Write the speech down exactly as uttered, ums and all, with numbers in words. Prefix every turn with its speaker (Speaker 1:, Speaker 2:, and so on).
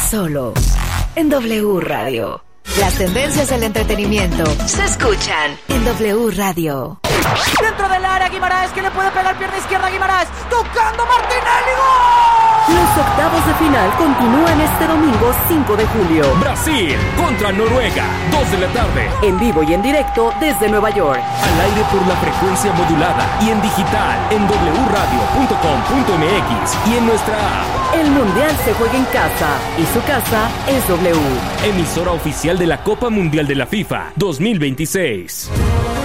Speaker 1: solo en W Radio. Las tendencias del entretenimiento se escuchan en W Radio.
Speaker 2: Dentro del área, Guimaraes, que le puede pegar pierna izquierda a Guimaraes, tocando Martinelli, ¡gol!
Speaker 3: Los octavos de final continúan este domingo cinco de julio.
Speaker 4: Brasil contra Noruega, dos de la tarde.
Speaker 3: En vivo y en directo desde Nueva York.
Speaker 4: Al aire por la frecuencia modulada y en digital en w radio punto com punto m x y en nuestra app.
Speaker 3: El Mundial se juega en casa y su casa es W.
Speaker 4: Emisora oficial de la Copa Mundial de la FIFA dos mil veintiséis.